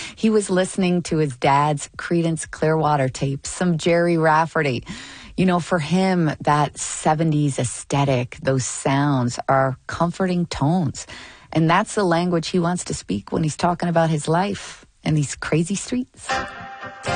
He was listening to his dad's Creedence Clearwater tapes, some Jerry Rafferty. You know, for him, that 70s aesthetic, those sounds are comforting tones. And that's the language he wants to speak when he's talking about his life and these crazy streets.